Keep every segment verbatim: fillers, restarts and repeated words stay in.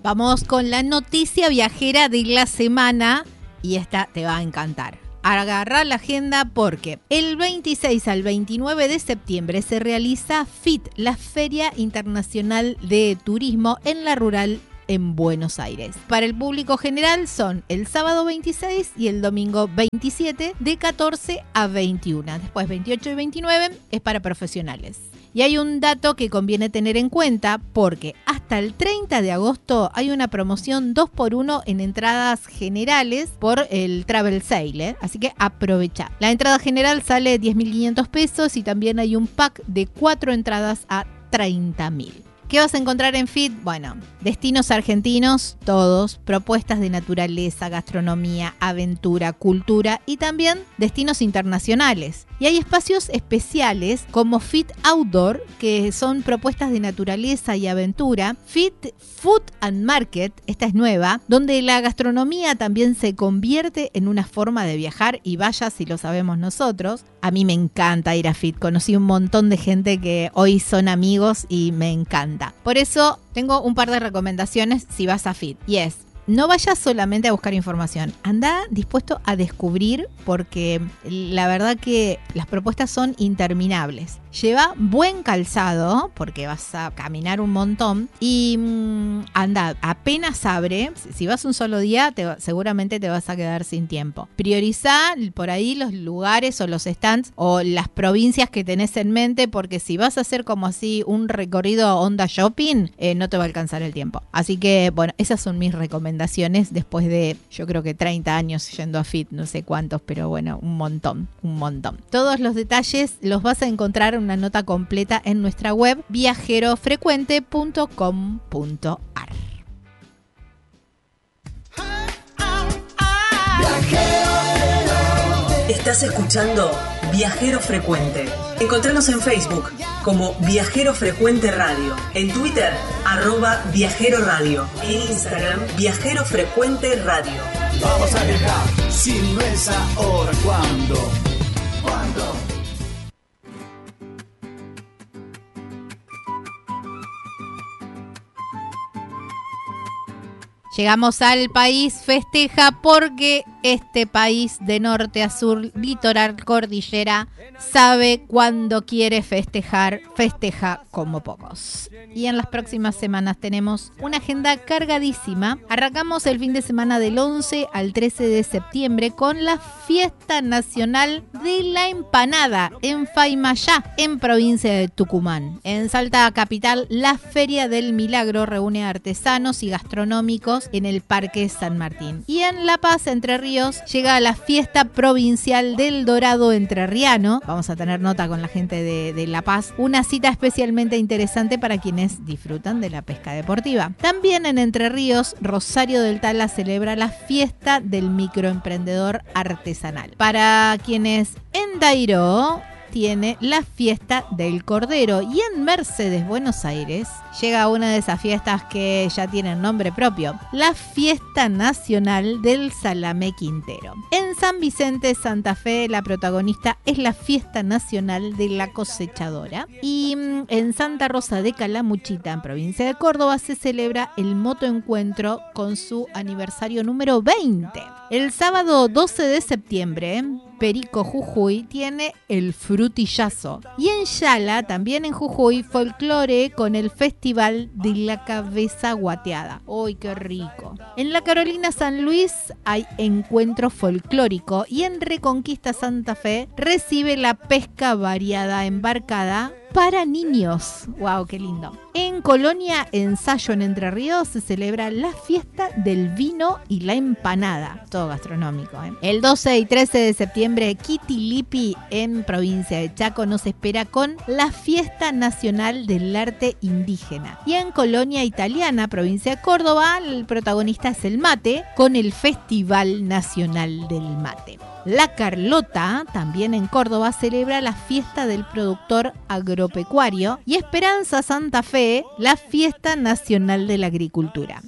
Vamos con la noticia viajera de la semana y esta te va a encantar. Agarrá la agenda porque el veintiséis al veintinueve de septiembre se realiza F I T, la Feria Internacional de Turismo en la Rural en Buenos Aires. Para el público general son el sábado veintiséis y el domingo veintisiete de catorce a veintiuna. Después veintiocho y veintinueve es para profesionales. Y hay un dato que conviene tener en cuenta porque hasta el treinta de agosto hay una promoción dos por uno en entradas generales por el Travel Sale, ¿eh? Así que aprovecha. La entrada general sale diez mil quinientos pesos y también hay un pack de cuatro entradas a treinta mil. ¿Qué vas a encontrar en F I T? Bueno, destinos argentinos, todos, propuestas de naturaleza, gastronomía, aventura, cultura y también destinos internacionales. Y hay espacios especiales como F I T Outdoor, que son propuestas de naturaleza y aventura. F I T Food and Market, esta es nueva, donde la gastronomía también se convierte en una forma de viajar y vaya si lo sabemos nosotros. A mí me encanta ir a F I T, conocí un montón de gente que hoy son amigos y me encanta. Por eso tengo un par de recomendaciones si vas a F I T. Y es, no vayas solamente a buscar información, anda dispuesto a descubrir porque la verdad que las propuestas son interminables. Lleva buen calzado porque vas a caminar un montón y mmm, anda, apenas abre, si vas un solo día te, seguramente te vas a quedar sin tiempo. Prioriza por ahí los lugares o los stands o las provincias que tenés en mente porque si vas a hacer como así un recorrido onda shopping, eh, no te va a alcanzar el tiempo. Así que bueno, esas son mis recomendaciones después de yo creo que treinta años yendo a F I T, no sé cuántos, pero bueno, un montón, un montón. Todos los detalles los vas a encontrar en una nota completa en nuestra web viajero frecuente punto com punto a r. Estás escuchando Viajero Frecuente. Encontranos en Facebook como Viajero Frecuente Radio, en Twitter arroba Viajero Radio, en Instagram Viajero Frecuente Radio. Vamos a viajar, si no es ahora, ¿cuándo? ¿Cuándo? Llegamos al país festeja porque este país de norte a sur, litoral, cordillera, sabe cuándo quiere festejar, festeja como pocos. Y en las próximas semanas tenemos una agenda cargadísima. Arrancamos el fin de semana del once al trece de septiembre con la Fiesta Nacional de la Empanada en Faymayá, en provincia de Tucumán. En Salta capital, la Feria del Milagro reúne a artesanos y gastronómicos en el Parque San Martín. Y en La Paz, Entre Ríos, llega la Fiesta Provincial del Dorado Entrerriano. Vamos a tener nota con la gente de, de La Paz. Una cita especialmente interesante para quienes disfrutan de la pesca deportiva. También en Entre Ríos, Rosario del Tala celebra la Fiesta del Microemprendedor Artesanal. Para quienes en Dairó tiene la Fiesta del Cordero y en Mercedes, Buenos Aires, llega una de esas fiestas que ya tienen nombre propio, la Fiesta Nacional del Salamé Quintero. En San Vicente, Santa Fe, la protagonista es la Fiesta Nacional de la Cosechadora y en Santa Rosa de Calamuchita, en provincia de Córdoba, se celebra el Motoencuentro con su aniversario número veinte. El sábado doce de septiembre, Perico, Jujuy, tiene el frutillazo. Y en Yala, también en Jujuy, folclore con el Festival de la Cabeza Guateada. ¡Uy, qué rico! En la Carolina San Luis hay encuentro folclórico y en Reconquista Santa Fe recibe la pesca variada embarcada para niños. ¡Wow, qué lindo! En Colonia Ensayo, en Entre Ríos, se celebra la Fiesta del Vino y la Empanada. Todo gastronómico, ¿eh? El doce y trece de septiembre, Quitilipi, en provincia de Chaco, nos espera con la Fiesta Nacional del Arte Indígena. Y en Colonia Italiana, provincia de Córdoba, el protagonista es el mate, con el Festival Nacional del Mate. La Carlota, también en Córdoba, celebra la fiesta del productor agropecuario y Esperanza Santa Fe, la Fiesta Nacional de la Agricultura. En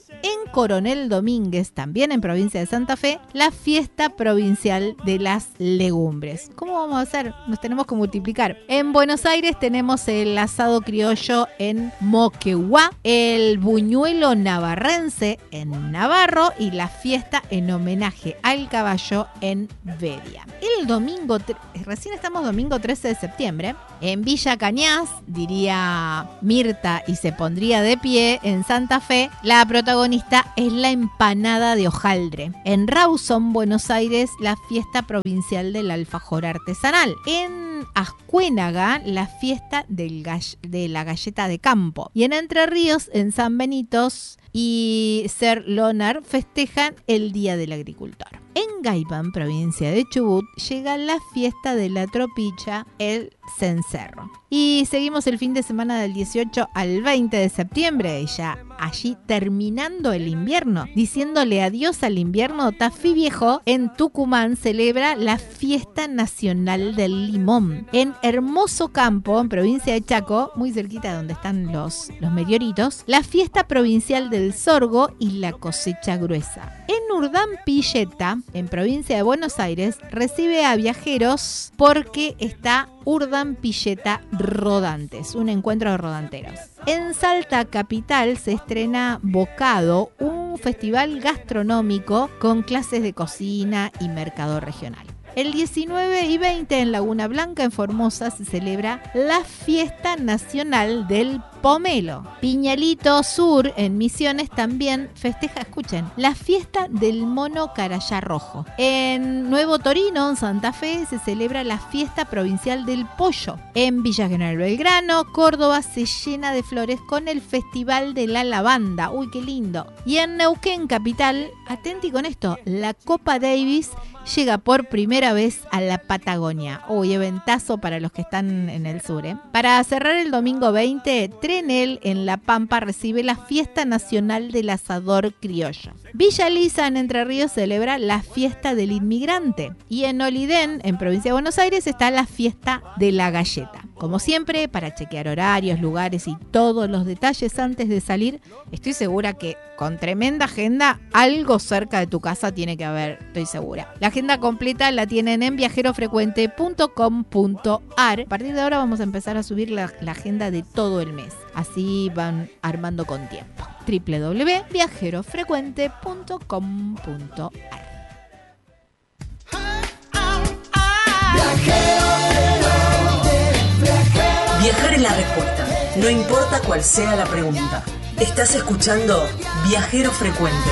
Coronel Domínguez, también en provincia de Santa Fe, la fiesta provincial de las legumbres. ¿Cómo vamos a hacer? Nos tenemos que multiplicar. En Buenos Aires tenemos el asado criollo en Moquegua, el buñuelo navarrense en Navarro y la fiesta en homenaje al caballo en Bedia. El domingo, recién estamos domingo trece de septiembre, en Villa Cañas, diría Mirta y se pondría de pie, en Santa Fe, la protagonista es la empanada de hojaldre. En Rawson, Buenos Aires, la fiesta provincial del alfajor artesanal. En Ascuénaga, la fiesta del gall- de la galleta de campo. Y en Entre Ríos, en San Benitos y Ser Lonar, festejan el Día del Agricultor. En Gaibán, provincia de Chubut, llega la fiesta de la tropicha, el cencerro. Y seguimos el fin de semana del dieciocho al veinte de septiembre, y ya allí terminando el invierno, diciéndole adiós al invierno, Tafí Viejo en Tucumán celebra la fiesta nacional del limón. En Hermoso Campo, en provincia de Chaco, muy cerquita de donde están los, los merioritos, la fiesta provincial del sorgo y la cosecha gruesa. En Urdán-Pilleta, en provincia de Buenos Aires, recibe a viajeros porque está Urdán-Pilleta Rodantes, un encuentro de rodanteros. En Salta capital se estrena Bocado, un festival gastronómico con clases de cocina y mercado regional. El diecinueve y veinte en Laguna Blanca, en Formosa, se celebra la Fiesta Nacional del Pomelo. Piñalito Sur, en Misiones, también festeja, escuchen, la fiesta del mono carayá rojo. En Nuevo Torino, en Santa Fe, se celebra la fiesta provincial del pollo. En Villa General Belgrano, Córdoba, se llena de flores con el Festival de la Lavanda. Uy, qué lindo. Y en Neuquén, capital, atenti con esto, la Copa Davis llega por primera vez a la Patagonia. Uy, eventazo para los que están en el sur, ¿eh? Para cerrar el domingo veinte, Trenel en La Pampa recibe la Fiesta Nacional del Asador Criollo. Villa Lisa en Entre Ríos celebra la Fiesta del Inmigrante. Y en Olidén, en provincia de Buenos Aires, está la Fiesta de la Galleta. Como siempre, para chequear horarios, lugares y todos los detalles antes de salir, estoy segura que con tremenda agenda, algo cerca de tu casa tiene que haber, estoy segura. La agenda completa la tienen en viajero frecuente punto com punto a r. A partir de ahora vamos a empezar a subir la, la agenda de todo el mes. Así van armando con tiempo. doble u doble u doble u punto viajero frecuente punto com punto a r. Viajar es la respuesta, no importa cuál sea la pregunta. Estás escuchando Viajero Frecuente.